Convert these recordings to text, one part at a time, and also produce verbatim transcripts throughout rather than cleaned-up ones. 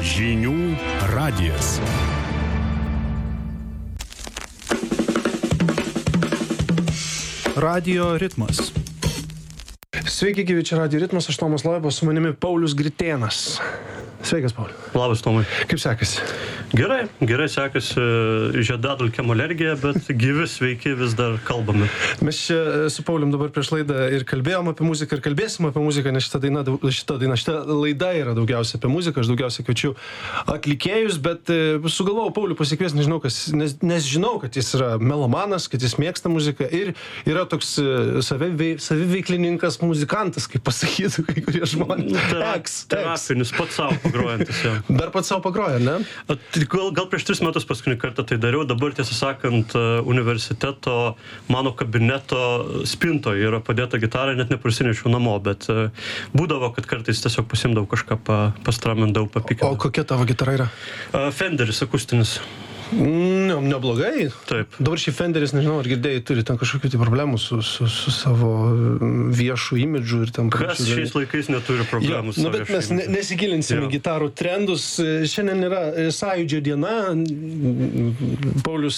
Žinių radijas. Radio ritmas. Sveiki, gyvi, čia Radio ritmas, aš Tomas Loibas, su manimi Paulius Gritėnas. Sveikas, Paulius. Labas, Tomai. Kaip sekasi? Gerai, gerai sekasi, žiedadulkėm alergija, bet gyvi, sveiki, vis dar kalbame. Mes čia su Paulium dabar prieš laidą ir kalbėjom apie muziką, ir kalbėsim apie muziką, nes šita daina, šita daina, šita laida yra daugiausia apie muziką, aš daugiausia kviečiu atlikėjus, bet sugalvojau Paulių pasikviesti, nežinau, kas, nes, nes žinau, kad jis yra melomanas, kad jis mėgsta muziką ir yra toks savivei, saviveiklininkas, muzikantas, kaip pasakytų kai kurie žmonės. Eks, terapinis, pats savo pagrojantis jau. Dar pats savo pagroja, ne? Gal, gal prieš tris metus paskutinį kartą tai dariau, dabar tiesą sakant, universiteto mano kabineto spintoje yra padėta gitara, net neprasinešiau namo, bet būdavo, kad kartais tiesiog pasimdavau kažką, pa, pastramindavau, papikindavau. O kokia tavo gitara yra? Fenderis akustinis. Ne, neblogai. Taip. Dabar šį Fenderis, nežinau, ar girdėjai, turi ten kažkokių tai problemų su, su, su savo viešu imidžu ir ten... Kas šiais laikais neturi problemų su ja, nu, bet mes ne, nesigilinsime į gitarų trendus. Šiandien yra Sąjūdžio diena. Paulius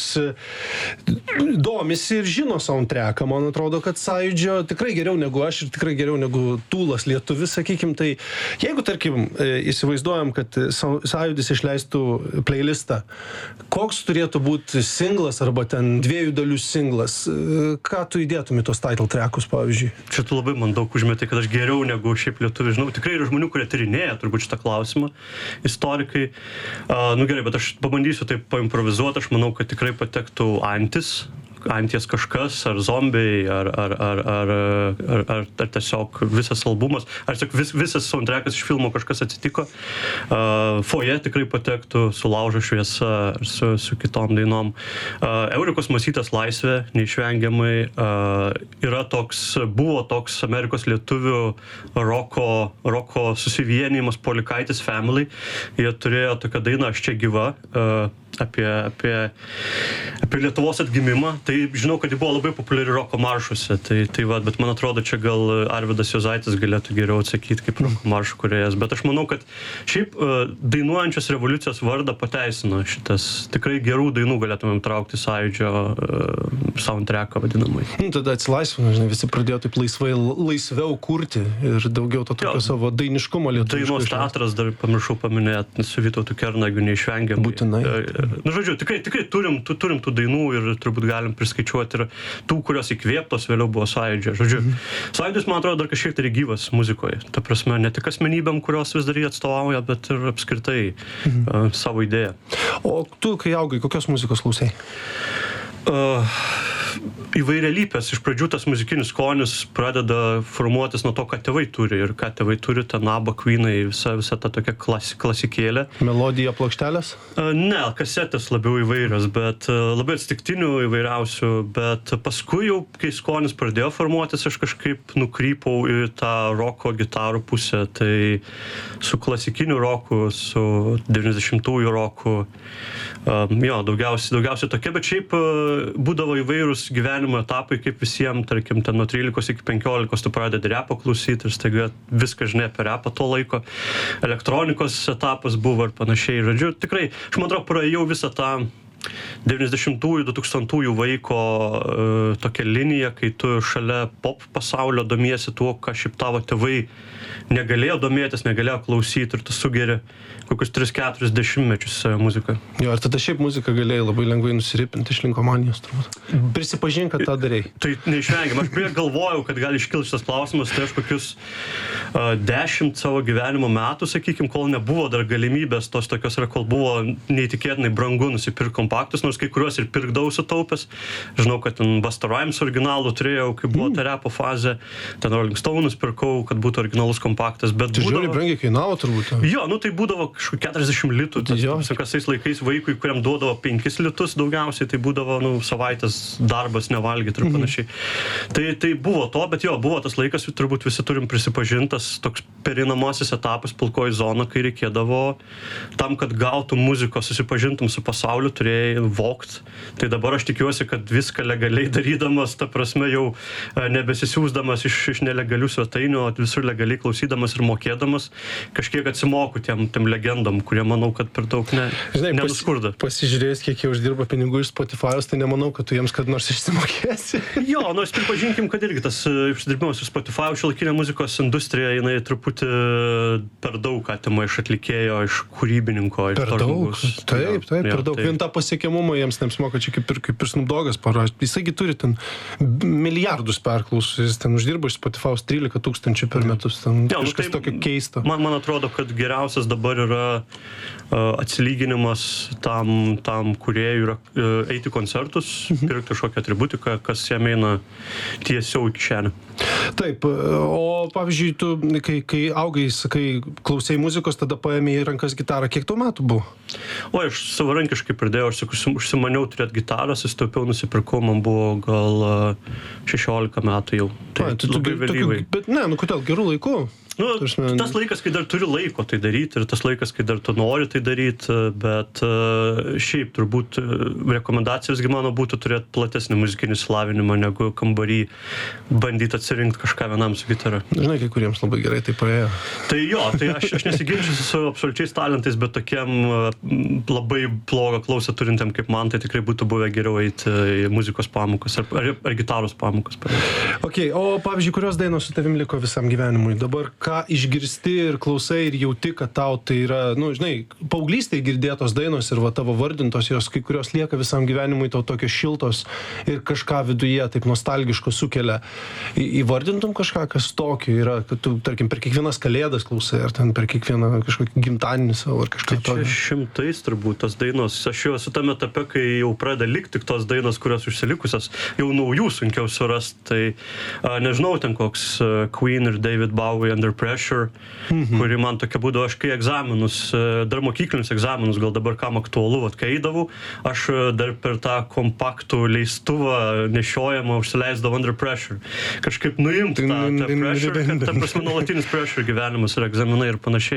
domisi ir žino soundtracką. Man atrodo, kad Sąjūdžio tikrai geriau negu aš ir tikrai geriau negu Tūlas lietuvis, sakykim. Tai jeigu, tarkim, įsivaizduojam, kad Sąjūdis išleistų playlistą, koks turėtų būti singlas arba ten dviejų dalių singlas? Ką tu įdėtum į tos title trackus, pavyzdžiui? Čia tu labai man daug užmetai, kad aš geriau negu šiaip lietuvių žinau. Tikrai yra žmonių, kurie tyrinėja turbūt šitą klausimą, istorikai. Uh, nu gerai, bet aš pabandysiu taip paimprovizuoti. Aš manau, kad tikrai patektų Antis. Anties kažkas, ar zombiai, ar, ar, ar, ar, ar, ar, ar tiesiog visas albumas, ar tiesiog vis, visas soundtrackas iš filmo kažkas atsitiko. Uh, Foje tikrai patektų, su Laužo šviesa, su, su kitom dainom. Uh, Eurikos Masytės Laisvė, neišvengiamai, uh, yra toks, buvo toks Amerikos lietuvių roko, roko susivienijimas Polikaitis Family. Jie turėjo tokią dainą Aš čia gyva, uh, apie, apie, apie Lietuvos atgimimą. Tai žinau, kad ji buvo labai populiari roko maršuose. Tai, tai va, bet man atrodo, čia gal Arvydas Juozaitis galėtų geriau atsakyti kaip roko maršų kūrėjas. Bet aš manau, kad šiaip dainuojančios revoliucijos vardą pateisino šitas. Tikrai gerų dainų galėtumėm traukti Sąjūdžio uh, soundtracką vadinamai. Nu, tada atsilaisvino, žinai, visi pradėjo taip laisvai, laisviau kurti ir daugiau to tokio jo, savo dainiškumo lietuviško. Dainos teatras, dar pamiršau paminėti, su Vytautu Kernagiu neišvengiamai. Būtinai. Nu, žodžiu, tikrai, tikrai turim, tu, turim tų dainų ir turbūt galim priskaičiuoti ir tų, kurios įkvėptos vėliau buvo Sąjūdžio. Žodžiu, mm. Sąjūdis, man atrodo, dar kažkiek tai gyvas muzikoje. Ta prasme, ne tik asmenybėm, kurios vis dar jį atstovauja, bet ir apskritai mm. uh, savo idėją. O tu, kai augai, kokios muzikos klausai? Uh, įvairialypės. Iš pradžių tas muzikinis skonis pradeda formuotis nuo to, ką tėvai turi. Ir ką tėvai turi, ten ABBA, Queenai, visa, visa ta tokia klas, klasikėlė. Melodija, plokštelės? Uh, ne, kasetės labiau įvairios, bet uh, labai atsitiktinių įvairiausių. Bet paskui jau, kai skonis pradėjo formuotis, aš kažkaip nukrypau į tą roko gitarų pusę. Tai su klasikiniu roku, su devyniasdešimtųjų roku, um, jo, daugiausiai, daugiausiai tokia, bet šiaip uh, būdavo įvairūs gyvenimo etapai, kaip visiems, tarkim, ten nuo trylikos iki penkiolikos tu pradedi repo klausyti ir staiga viską žinai apie repą to laiko. Elektronikos etapas buvo ir panašiai. Žodžiu, tikrai, aš man atrodo, praėjau visą tą devyniasdešimtųjų, dutūkstantųjų vaiko uh, tokia linija, kai tu šalia pop pasaulio domiesi tuo, ką šiaip tavo tėvai negalėjo domėtis, negalėjo klausyti ir tu sugeri kokius tris keturis dešimtmečius muziką. Jo, ir tada šiaip muziką galėjai labai lengvai nusiripinti iš linkomanijos, turbūt. Prisipažink, kad tą darei. Tai neišvengiam. Aš prie galvojau, kad gali iškilti šitas klausimas, tai aš kokius uh, dešimt savo gyvenimo metų, sakykim, kol nebuvo dar galimybės tos tokios, yra, kol buvo neįtikėtinai brangu nusipirkti kompaktus, nors kai kuriuos ir pirkdavau sutaupęs. Žinau, kad ten Busta Rhymes originalų turėjau, kai buvo ta repo fazė, ten Rolling Stones pirkau, kad būtų originalus kompaktas. Bet tai būdavo... žiūrėjai brangiai kainavo turbūt. Jo, nu tai būdavo kažkur keturiasdešimt litų. Kasais laikais vaikui, kuriam duodavo penkis litus daugiausiai, tai būdavo nu, savaitės darbas nevalgyti ir panašiai. Mm-hmm. Tai, tai buvo to, bet jo, buvo tas laikas, turbūt visi turim prisipažintas, toks pereinamasis etapas, pilkoji zona, kai reikėdavo tam, kad gautum muzikos, susipažintum su pasauliu, turėjai vogt. Tai dabar aš tikiuosi, kad viską legaliai darydamas, ta prasme jau nebesisiūsdamas iš, iš nelegalių svetainių, visur legaliai klausyti klausydamas ir mokėdamas, kažkiek atsimoku tiem, tiem legendom, kurie manau, kad per daug ne, nenuskurda. Pas, pasižiūrėjus, kiek jie uždirba pinigų iš Spotify'us, tai nemanau, kad tu jiems kad nors išsimokėsi. Jo, nors pripažinkim, kad irgi tas uždirbimas iš Spotify'ų šiuolaikinė muzikos industrija, jinai truputį per daug atima iš atlikėjo, iš kūrybininko. Iš per daug, taip, taip, per daug. Tai... Vien tą pasiekiamumą jiems neapsimoka, čia kaip ir, kaip ir Snoop Doggas parašė. Jisaigi turi ten milijardus perklausų, jis ten uždirba iš Spotify'us trylika tūkstančių per metus. Ten ja, kažkas nu, tai, tokio keisto. Man, man atrodo, kad geriausias dabar yra uh, atsilyginimas tam, tam kūrėjui yra uh, eiti koncertus, mhm. pirkti kažkokią atributiką, kas jam eina tiesiau į kišenę. Taip, o pavyzdžiui, tu, kai, kai augai, sakai, klausai muzikos, tada paėmė į rankas gitarą. Kiek tau metų buvo? O, aš savarankiškai pradėjau, aš užsimaniau turėti gitarą, susitaupiau, nusipirkau, man buvo gal šešiolika metų jau. Tai A, tu, labai vėlyvai. Bet ne, nu kodėl, gerų laikų? Nu, tas laikas, kai dar turi laiko tai daryti ir tas laikas, kai dar tu nori tai daryti, bet uh, šiaip turbūt rekomendacijos mano būtų turėti platesnį muzikinį išsilavinimą, negu kambarį bandyti atsirinkti kažką vienam su gitara. Žinai, kai kuriems labai gerai tai praėjo. Tai jo, tai aš, aš nesiginčiu su absoliučiais talentais, bet tokiem uh, labai blogą klausą turintiem kaip man, tai tikrai būtų buvę geriau eiti į muzikos pamokas ar, ar, ar gitaros pamokas. Ok, o pavyzdžiui, kurios dainos su tavim liko visam gyvenimui? Dabar ką išgirsti ir klausai ir jauti, kad tau tai yra, nu, žinai, paauglystėje girdėtos dainos ir va tavo vardintos, jos kai kurios lieka visam gyvenimui tau tokios šiltos ir kažką viduje taip nostalgiško sukelia. Į, įvardintum kažką, kas tokio yra, kad tu, tarkim, per kiekvienas kalėdas klausai, ar ten per kiekvieną kažkokį gimtadienį savo, ar kažką tai tokio. Čia šimtais turbūt tos dainos. Aš jau esu tame etape, kai jau pradeda likti tik tos dainos, kurios užsilikusios, jau naujų sunkiau surasti. Tai a, nežinau, ten koks uh, Queen ir David Bowie Under Pressure, mhm. kuri man tokia būdavo, aš kai egzaminus, dar mokyklinius egzaminus, gal dabar kam aktualu, vat, kai eidavau, aš dar per tą kompaktų leistuvą nešiojamą užsileisdavau Under Pressure. Kažkaip nuimti tą, tą pressure, kad ta prasme nuolatinis pressure gyvenimas ir egzaminai ir panašiai.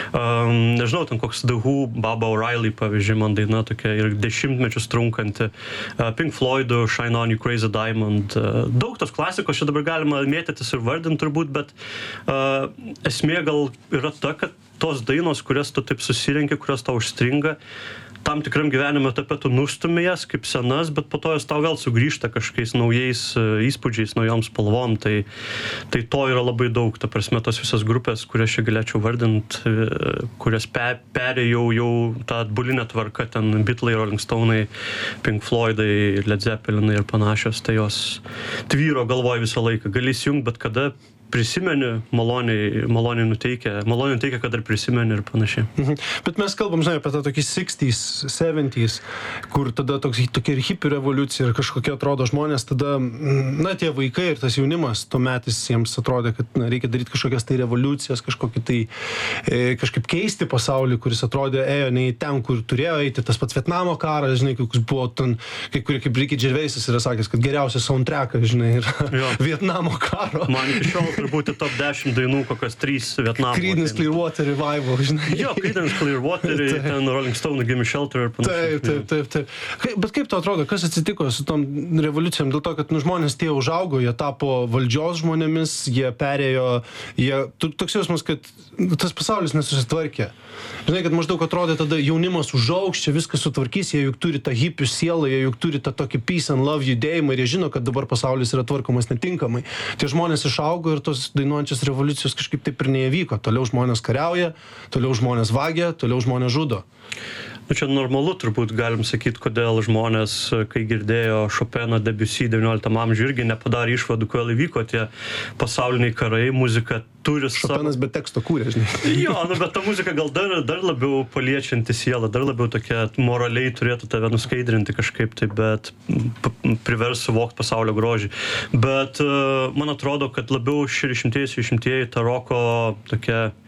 Um, nežinau, ten koks The Who, Baba O'Reilly, pavyzdžiui, man daina tokia ir dešimtmečius trunkanti. Uh, Pink Floyd'ų, Shine On You Crazy Diamond. Uh, daug tos klasikos, čia dabar galima mėtytis ir vardinti turbūt, bet uh, esmė gal yra ta, kad tos dainos, kurias tu taip susirenki, kurios tau užstringa, tam tikram gyvenime etape tu nustumi jas kaip senas, bet po to jos tau vėl sugrįžta kažkokiais naujais įspūdžiais, naujom spalvom, tai, tai to yra labai daug, ta prasme, tos visas grupės, kurias čia galėčiau vardinti, kurias pe, perėjau jau tą atbulinę tvarką, ten Beatlai, Rolling Stone'ai, Pink Floyd'ai, Led Zeppelin'ai ir panašios, tai jos tvyro galvoj visą laiką, gali įsijungt, bet kada prisimeni, maloniai, maloniai nuteikia, maloniai nuteikia, kad dar prisimeni ir panašiai. Mhm. Bet mes kalbam, žinai, apie tą tokį šešiasdešimt, septyniasdešimt, kur tada toks, tokia ir hipių revoliucija ir kažkokie atrodo žmonės, tada, na, tie vaikai ir tas jaunimas tuometis jiems atrodė, kad na, reikia daryti kažkokias tai revoliucijas, kažkokį tai, e, kažkaip keisti pasaulį, kuris atrodė, ėjo ne į ten, kur turėjo eiti, tas pats Vietnamo karas, žinai, koks buvo ten, kai kurie kaip Ricky Gervaisas yra sakęs, kad geriausias soundtrackas, žinai, yra Vietnamo karo. Man iki šiol turbūt top dešimt dainų, kokios trys Vietnamo. Creedence Clearwater Revival, žinai. Jo, Creedence Clearwater, ten Rolling Stone, Gimme Shelter ir panašiai. Taip, taip, taip, taip. Kaip, bet kaip tau atrodo, kas atsitiko su tom revoliucijom? Dėl to, kad nu, žmonės tie užaugo, jie tapo valdžios žmonėmis, jie perėjo, jie, toks jausmas, kad tas pasaulis nesusitvarkė. Žinai, kad maždaug atrodė tada jaunimas užaugs, čia viskas sutvarkys, jie juk turi tą hipių sielą, jie juk turi tą tokį peace and love judėjimą ir jie žino, kad dabar pasaulis yra tvarkomas netinkamai. Tie žmonės išaugo ir tos dainuojančios revoliucijos kažkaip taip ir neįvyko. Toliau žmonės kariauja, toliau žmonės vagia, toliau žmonės žudo. Nu, čia normalu turbūt galim sakyti, kodėl žmonės, kai girdėjo Chopino, Debussy devynioliktam amžiuje, irgi nepadarė išvadų, kodėl įvyko tie pasauliniai karai, muzika turi savo... Chopinas be teksto kūrė, žinai. Jo, nu, bet ta muzika gal dar, dar labiau paliečianti sielą, dar labiau tokia moraliai turėtų tave nuskaidrinti kažkaip tai, bet privers suvokti pasaulio grožį. Bet uh, man atrodo, kad labiau šešiasdešimtieji, šešiasdešimtieji ta roko tokia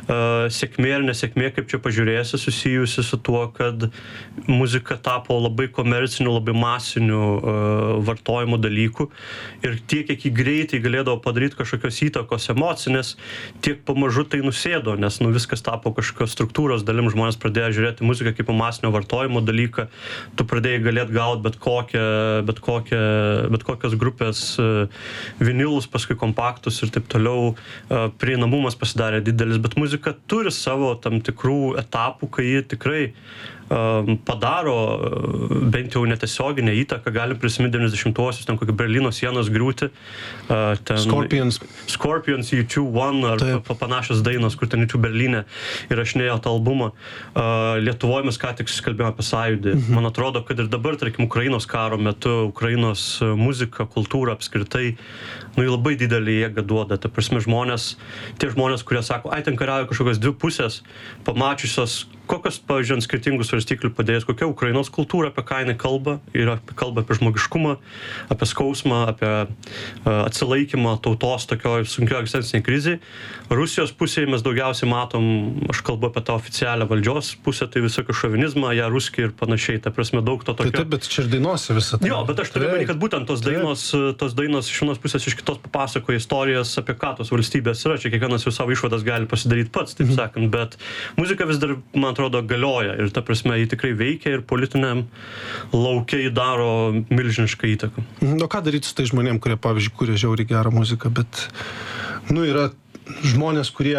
uh, sėkmė ir nesėkmė, kaip čia pažiūrėsi, susijusi su tuo, kad muzika tapo labai komerciniu, labai masiniu uh, vartojimo dalyku ir tiek, kiek jį greitai galėdavo padaryti kažkokios įtakos emocinės, tiek pamažu tai nusėdo, nes nu, viskas tapo kažkokios struktūros dalim, žmonės pradėjo žiūrėti muziką kaip masinio vartojimo dalyką, tu pradėjai galėti gauti bet kokią, bet kokią, bet kokios grupės uh, vinilus, paskui kompaktus ir taip toliau, uh, prieinamumas pasidarė didelis, bet muzika turi savo tam tikrų etapų, kai ji tikrai uh, padaro uh, bent jau netiesioginę įtaką, galim prisiminti devyniasdešimtuosius, ten kokį Berlyno sienos griūtį. Uh, ten Scorpions. Scorpions, U two One ar Taip. panašios dainos, kur ten U two Berlyne įrašinėjo tą albumą. Uh, Lietuvoje mes ką tik kalbėjome apie sąjūdį. Mhm. Man atrodo, kad ir dabar, tarkim, Ukrainos karo metu, Ukrainos muzika, kultūra apskritai, nu, labai didelį jėgą duoda. Ta prasme, žmonės, tie žmonės, kurie sako, ai, ten kariauja kažkokios dvi pusės, pamačiusios, kokios, pavyzdžiui, ant skirtingų svarstyklių padėjęs, kokia Ukrainos kultūra, apie ką jinai kalba, ir apie, kalba apie žmogiškumą, apie skausmą, apie uh, atsilaikymą tautos tokioj sunkio egzistenciniai krizai. Rusijos pusėje mes daugiausiai matom, aš kalbu apie tą oficialią valdžios pusę, tai visokį šovinizmą, ją ruskį ir panašiai. Ta prasme, daug to tokio. Tai taip, bet čia ir dainuosi visą tai. Jo, bet aš turiu meni, kad būtent tos dainos, tos dainos iš vienos pusės, iš kitos papasakoja istorijas, apie ką tos valstybės yra. Čia kiekvienas jau savo išvadas gali pasidaryti pats, taip mm-hmm. sakant, bet muzika vis dar, man atrodo, galioja ir ta prasme, ji tikrai veikia ir politiniam lauke ji daro milžinišką įtaką. O ką daryti su tai žmonėm, kurie, pavyzdžiui, kuria žiauriai gerą muziką, bet, nu, yra žmonės, kurie,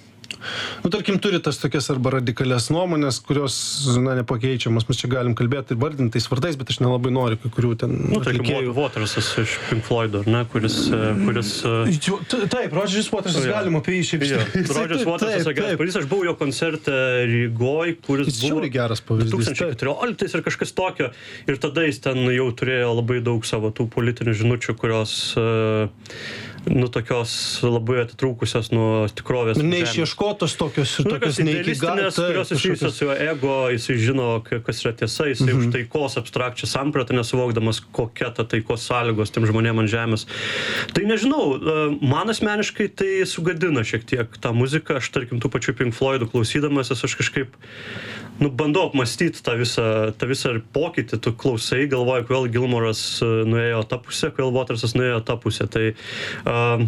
nu, tarkim, turi tas tokias arba radikalias nuomonės, kurios, na, nepakeičiamas. Mes čia galim kalbėti ir vardintais vardais, bet aš nelabai noriu kai kurių ten nu, atlikėjų. Nu, Watersas iš Pink Floyd, ar ne, kuris... kuris jo, taip, Rodžeris Watersas, galima apie jį šiaip ištai. Rodžeris Watersas, geras pavyzdys, aš buvau jo koncerte Rygoj, kuris jis buvo... geras pavyzdys. du tūkstančiai keturioliktais ir kažkas tokio. Ir tada jis ten jau turėjo labai daug savo tų politinių žinučių, kurios... nu, tokios labai atitrūkusios nuo tikrovės. Neišieškotos tokios ir nu, tokios neįkigalinės, kurios susijusios su jo ego, jisai žino, kas yra tiesa, jisai mm-hmm. už taikos abstrakčią sampratą, nesuvokdamas, kokia ta taikos sąlygos tiem žmonėm ant žemės. Tai nežinau, man asmeniškai tai sugadina šiek tiek tą muziką, aš tarkim tų pačių Pink Floydų klausydamas, aš kažkaip nu, bandau apmąstyti tą visą, tą visą pokytį, tu klausai, galvoji, kodėl Gilmoras nuėjo tą pusę, kodėl Watersas nuėjo tą pusę. Tai uh,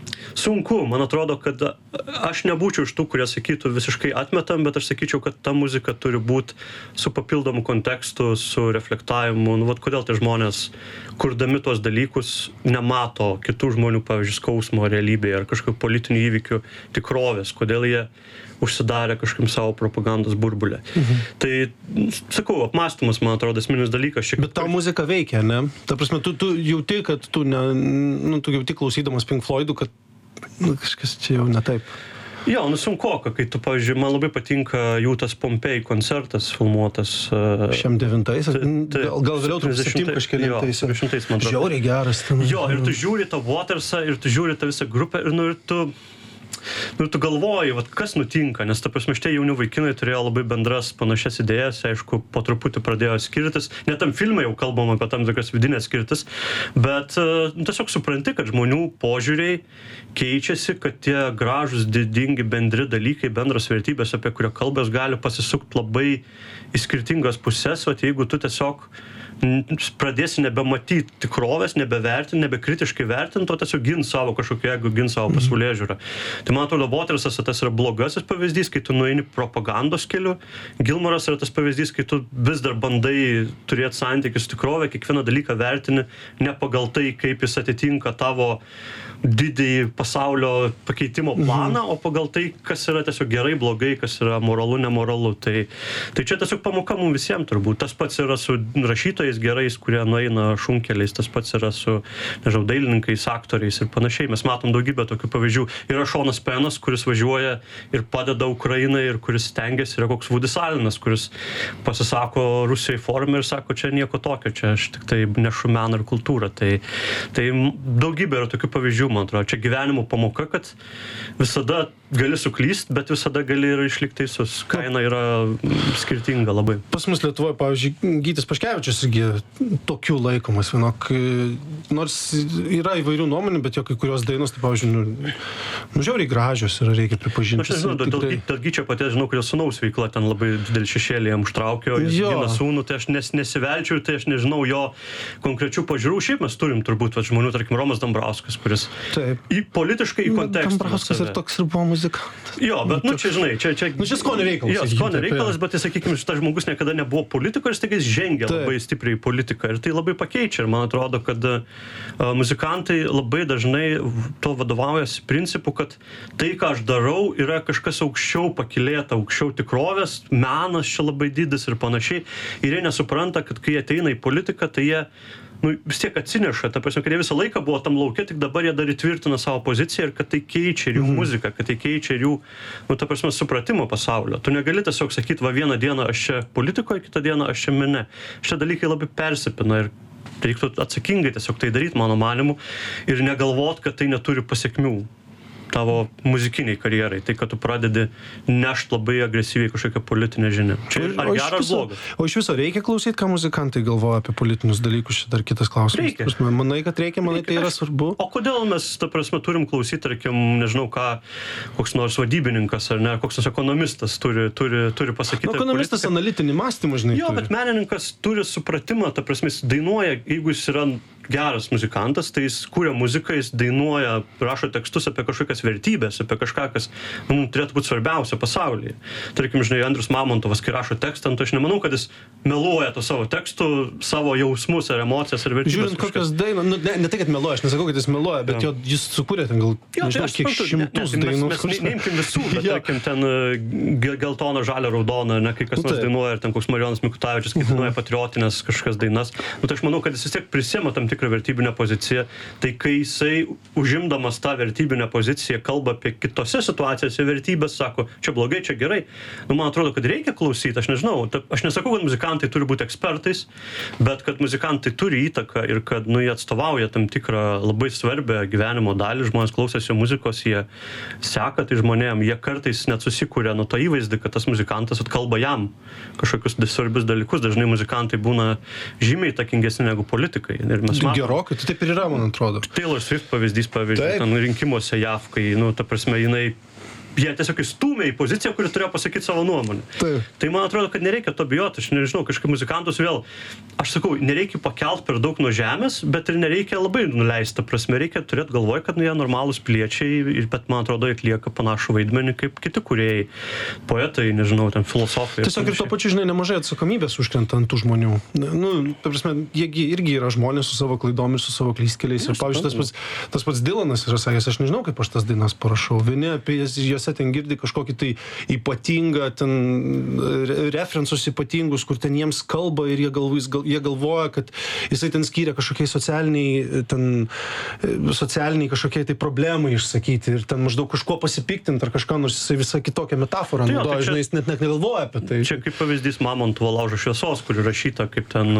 sunku, man atrodo, kad aš nebūčiau iš tų, kurie sakytų visiškai atmetam, bet aš sakyčiau, kad ta muzika turi būti su papildomu kontekstu, su reflektavimu. Nu, vat, kodėl tie žmonės, kurdami tuos dalykus, nemato kitų žmonių, pavyzdžiui, skausmo realybėje ar kažkokių politinių įvykių tikrovės, kodėl jie užsidarė kažkaip savo propagandos burbulę. Mhm. Tai, sakau, apmąstymas, man atrodo, esminis dalykas. Šiek... Bet tau muzika veikia, ne? Ta prasme, tu, tu jauti, kad tu, ne, nu, tu jauti klausydamas Pink Floydų, kad nu, kažkas čia jau ne taip. Jo, nu sunkoka, kai tu, pavyzdžiui, man labai patinka jų tas Pompei koncertas filmuotas. Šiam devintais? Gal, gal vėliau septyniasdešimtais kažkelintais. Jo, septyniasdešimtais, man atrodo. Žiauriai geras. Ten. Jo, ir tu žiūri tą Watersą, ir tu žiūri tą visą grupę, ir, nu, ir tu... Nu, tu galvoji, vat, kas nutinka, nes ta prasme šitie jauni vaikinai turėjo labai bendras panašias idėjas, aišku, po truputį pradėjo skirtis, net tam filmai jau kalbam apie tam tikras vidinės skirtis, bet nu, tiesiog supranti, kad žmonių požiūriai keičiasi, kad tie gražus, didingi bendri dalykai, bendros vertybės, apie kurio kalbės gali pasisukti labai į skirtingas pusės, o jeigu tu tiesiog pradėsi nebematyti tikrovės, nebevertinti, nebekritiškai vertinti, o tiesiog gin savo kažkokį, jeigu gin savo pasaulėžiūrą. Tai man atrodo, Watersas tas yra blogasis pavyzdys, kai tu nueini propagandos keliu, Gilmoras yra tas pavyzdys, kai tu vis dar bandai turėti santykį su tikrovė, kiekvieną dalyką vertini ne pagal tai, kaip jis atitinka tavo didįjį pasaulio pakeitimo planą, o pagal tai, kas yra tiesiog gerai, blogai, kas yra moralu, nemoralu. Tai, tai čia tiesiog pamoka mums visiems turbūt. Tas pats yra su rašytojais gerais, kurie nueina šunkeliais, tas pats yra su, nežinau, dailininkais, aktoriais ir panašiai. Mes matom daugybę tokių pavyzdžių. Yra Šonas Penas, kuris važiuoja ir padeda Ukrainai ir kuris stengiasi, yra koks Woodys Allenas, kuris pasisako Rusijai forume ir sako, čia nieko tokio, čia aš tik tai nešu meną ir kultūrą. Tai, tai daugybė yra tokių pavyzdžių, man atrodo. Čia gyvenimo pamoka, kad visada gali suklyst, bet visada gali ir išlikti teisus. Kaina yra skirtinga labai. Pas mus Lietuvoje, pavyzdžiui, Gytis Paškevičius irgi tokių laikomas, vienok, nors yra įvairių nuomonių, bet jo kai kurios dainos, tai pavyzdžiui, nu, nu žiauriai gražios yra, reikia pripažinti. Aš nežinau, dėl, dėl, dėl Gyčio paties žinau, kad jo sūnaus veikla ten labai didelį šešėlį jam užtraukė, o jis gina sūnų, tai aš nes, nesivelčiau, tai aš nežinau jo konkrečių pažiūrų. Šiaip mes turim turbūt va, žmonių, tarkim, Romas Dambrauskas, kuris Taip. į politiškai į kontekstą. Dambrauskas ir toks ir buvo muzikantas. Jo, bet, nu, čia, žinai, čia... čia nu, čia skonio reikalas. Jo, skonio reikalas, bet, tai, sakykime, šitas žmogus niekada nebuvo politiko ir staiga jis žengia Taip. labai stipriai į politiką ir tai labai pakeičia. Ir man atrodo, kad uh, muzikantai labai dažnai to vadovaujasi principu, kad tai, ką aš darau, yra kažkas aukščiau pakilėta, aukščiau tikrovės, menas čia labai didis ir panašiai. Ir jie nesupranta, kad kai ateina į politiką, tai jie nu, vis tiek atsineša, ta prasme, kad jie visą laiką buvo tam lauke, tik dabar jie dar įtvirtina savo poziciją ir kad tai keičia ir jų mm. muziką, kad tai keičia ir jų, nu, ta prasme, supratimo pasaulio. Tu negali tiesiog sakyti, va, vieną dieną aš čia politikoje, kitą dieną aš čia mene. Šie dalykai labai persipina ir reiktų atsakingai tiesiog tai daryti, mano manimu, ir negalvot, kad tai neturi pasiekmių tavo muzikiniai karjerai, tai kad tu pradedi nešt labai agresyviai kažkokią politinę žinią. Čia ar geras ar blogas? O iš viso reikia klausyti, ką muzikantai galvoja apie politinius dalykus, čia dar kitas klausimas. Reikia. Manai, kad reikia, manai, tai yra svarbu. O kodėl mes, ta prasme, turim klausyti, tarkim, nežinau ką, koks nors vadybininkas ar ne, koks nors ekonomistas turi, turi, turi pasakyti. Nu, ekonomistas politika... analitinį mąstymą, žinai. Jo, turi. Bet menininkas turi supratimą, ta prasme, jis dainuoja, jeigu jis yra geras muzikantas, tai jis kūrė muziką, jis dainuoja, rašo tekstus apie kažkokias vertybės, apie kažką, kas mums turėtų būti svarbiausia pasaulyje. Tarkim, žinai, Andrius Mamontovas, kai rašo tekstą, tai aš nemanau, kad jis meluoja to savo tekstų, savo jausmus ar emocijas ar vertybės. Žiūrint, kokias dainos, nu, ne, ne tai, kad meluoja, aš nesakau, kad jis meluoja, bet jo, jis sukūrė ten gal, jo, nežinau, kiek šimtus ne, ne, dainų. Mes, mes neimkim visų, bet tarkim, ten geltona, žalia, raudona, ne, kai kas nors dainuoja, ir ten koks Marijonas Mikutavičius, kai dainuoja patriotinės kažkokias dainas. Nu, tai aš manau, kad jis vis tiek prisima tam tikrą vertybinę poziciją. Tai kai jisai, užimdamas tą vertybinę poziciją, kalba apie kitose situacijose vertybės, sako, čia blogai, čia gerai. Nu, man atrodo, kad reikia klausyti, aš nežinau. Aš nesakau, kad muzikantai turi būti ekspertais, bet kad muzikantai turi įtaką ir kad, nu, jie atstovauja tam tikrą labai svarbią gyvenimo dalį, žmonės klausėsi muzikos, jie seka tai žmonėm, jie kartais net susikūrė nuo to įvaizdį, kad tas muzikantas atkalba jam kažkokius svarbius dalykus. Dažnai muzikantai būna žymiai įtakingesni negu politikai. Ir mes matome. Gerokai, tai taip ir yra, man atrodo. Taylor Swift pavyzdys, pavyzdžiui, ten rinkimuose J A V, kai, nu, ta prasme, jinai jie tiesiog įstūmė į poziciją, kuri turėjo pasakyti savo nuomonę. Taip. Tai man atrodo, kad nereikia to bijoti. Aš nežinau, kažkaip muzikantus vėl, aš sakau, nereikia pakelt per daug nuo žemės, bet ir nereikia labai nuleisti. Ta prasme, reikia turėti galvoje, kad nu, jie normalūs piliečiai, bet man atrodo, jie atlieka panašų vaidmenį kaip kiti kūrėjai, poetai, nežinau, ten filosofai. Tiesiog ir to pačiu, žinai, nemažai atsakomybės užkrenta ant tų žmonių. Nu, ta prasme, jie irgi yra žmonės su savo klaidom ir su savo klystkeliais. Ir, pavyzdžiui, tas pats, tas pats Dylanas yra sakęs, aš nežinau, kaip aš tas dainas parašau. Vieni apie jas, jose ten girdi kažkokį tai ypatingą, ten referensus ypatingus, kur ten jiems kalba ir jie, galvo, gal, jie galvoja, kad jisai ten skyrė kažkokiai socialiniai, ten, socialiniai kažkokiai tai problemai išsakyti ir ten maždaug kažkuo pasipiktinti ar kažką, nors jisai visą kitokią metaforą tai naudoja, žinai, jis net, net negalvoja apie tai. Čia kaip pavyzdys Mamontovo Laužo šviesos, kur rašyta kaip ten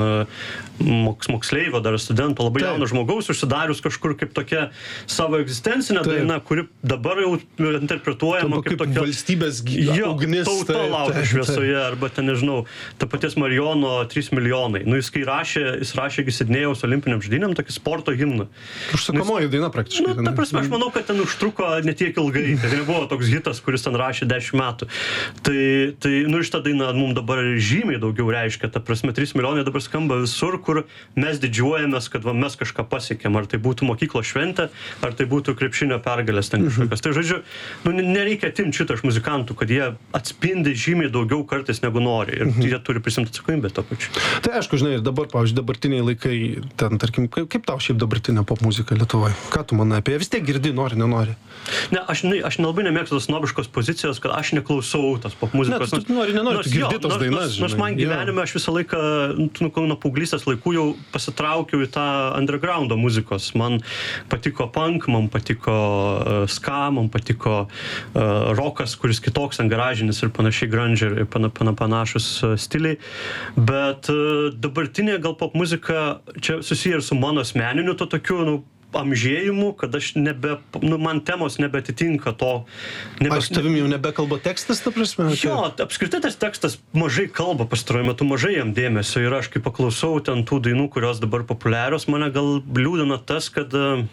moks, moksleivio dar studento, labai jauno žmogaus užsidarius kažkur kaip tokia savo egzistencinė Taip. daina, kuri dabar jau interpretuojama kaip, kaip tokia valstybės jo, ugnis. Tauta Laužo šviesoje, arba ten, nežinau, ta paties Marijono trys milijonai. Nu, jis kai rašė, jis rašė Sidnėjaus olimpiniam žaidynėm tokį sporto himną. Užsakomoji daina praktiškai. Nu, ta prasme, aš manau, kad ten užtruko ne tiek ilgai. Tai nebuvo toks hitas, kuris ten rašė dešimt metų. Tai, tai nu, šitą dainą mums dabar žymiai daugiau reiškia. Ta prasme, trys milijonai dabar skamba visur, kur mes didžiuojamės, kad va, mes kažką pasiekėm. Ar tai būtų mokyklos šventė, ar tai būtų krepšinio pergalės ten kažkokios. Tai žodžiu, nu, nereikia atimti šitą iš muzikantų, kad jie atspindi žymiai daugiau kartais negu nori. Ir jie turi prisimti atsakomybę to pačiu. Tai aišku, žinai, ir dabar, pavyzdžiui, dabartiniai laikai, ten, tarkim, kaip, kaip tau šiaip dabartinė popmuzika Lietuvoje? Ką tu manai apie ją? Vis tiek girdi, nori, nenori? Ne, aš, ne, aš nelabai nemėgstu tos snobiškos pozicijos, kad aš neklausau tos popmuzikos. Ne, tu nori, nenori, tu girdi tos dainas, žinai. Nors man gyvenime aš visą laiką, nu, nuo paauglystės laikų jau pasitraukiau į tą undergroundo muzikos. Man patiko punk, man patiko uh, ska, man patiko uh, rokas, kuris kitoks, ten garažinis ir panašiai grunge ir pana, pana, panašus uh, stiliai. Bet uh, dabartinė gal pop muzika čia susiję ir su mano asmeniniu to tokiu, nu, amžėjimu, kad aš nebe, nu, man temos nebeatitinka to. Nebe, Aš tavim jau nebekalba tekstas, ta prasme? Jo, apskritai tas tekstas mažai kalba pastaruoju metu, mažai jam dėmesio ir aš kai paklausau ten tų dainų, kurios dabar populiarios, mane gal liūdina tas, kad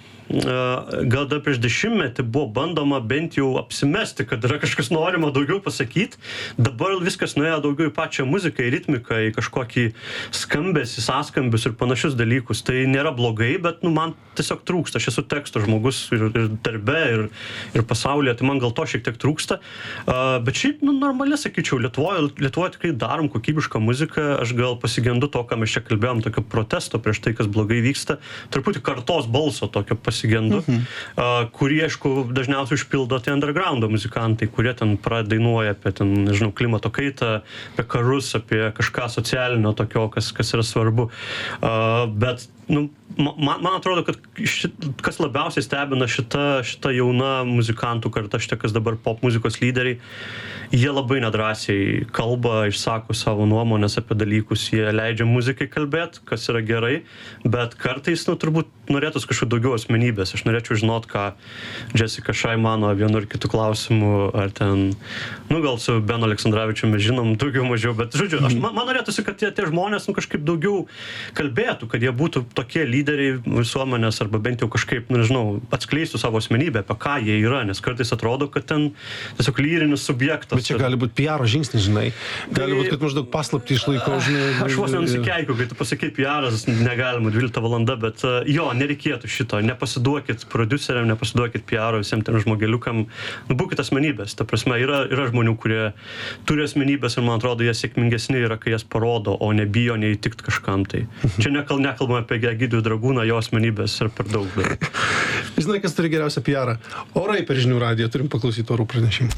gal dar prieš dešimtmetį buvo bandoma bent jau apsimesti, kad yra kažkas norima daugiau pasakyti. Dabar viskas nuėjo daugiau į pačią muziką, į ritmiką, į kažkokį skambesį, sąskambius ir panašius dalykus. Tai nėra blogai, bet nu, man tiesiog trūksta. Aš esu teksto žmogus ir, ir darbe, ir, ir pasaulyje, tai man gal to šiek tiek trūksta. Uh, bet šiaip, nu, normaliai sakyčiau, Lietuvoje, Lietuvoje tikrai darom kokybišką muziką. Aš gal pasigendu to, ką mes čia kalbėjom, tokio protesto prieš tai, kas blogai vyksta. Truputį kartos balso tokio pasigendu, mhm. uh, kurį, aišku, dažniausiai užpildo tie undergroundo muzikantai, kurie ten pradainuoja apie, ten, nežinau, klimato kaitą, apie karus, apie kažką socialinio tokio, kas, kas yra svarbu. Uh, bet, nu, man, man atrodo, kad šit, kas labiausiai stebina šita, šita jauna muzikantų karta, šitie, kas dabar pop muzikos lyderiai, jie labai nedrąsiai kalba, išsako savo nuomonės apie dalykus, jie leidžia muzikai kalbėti, kas yra gerai, bet kartais, nu, turbūt norėtųs kažkokių daugiau asmenybės. Aš norėčiau žinot, ką Jessica Shy mano vienu ar kitu klausimu, ar ten, nu, gal su Benu Aleksandravičiumi žinom daugiau mažiau, bet, žodžiu, aš, man, man norėtųsi, kad tie, tie žmonės, nu, kažkaip daugiau kalbėtų, kad jie būtų tokie lyderiai visuomenės, arba bent jau kažkaip, nu, nežinau, atskleistų savo asmenybę, apie ką jie yra, nes kartais atrodo, kad ten tiesiog lyrinis subjektas. Bet čia gali būti P R žingsnis, žinai. Gali Tai- būti, kad maždaug paslaptį išlaiko, žinai. Aš vos nenusikeikiu, kai tu pasakai P R'as, negalima dvylikta valanda, bet uh, jo, nereikėtų šito, nepasiduokit produceriam, nepasiduokit P R visiems tiem žmogeliukam, nu, būkit asmenybės, ta prasme, yra, yra žmonių, kurie turi asmenybės ir man atrodo, jie sėkmingesni yra, kai jas parodo, o nebijo neįtikt kažkam tai. Čia nekal, nekalbame apie Egidijų Dragūną, jo asmenybės yra per daug. Bet... Žinai, kas turi geriausią P R? Orai per Žinių radiją, turim paklausyti orų pranešimų.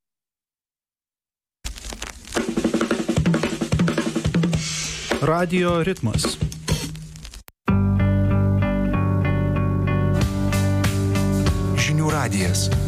Radio ritmas. Žinių radijas.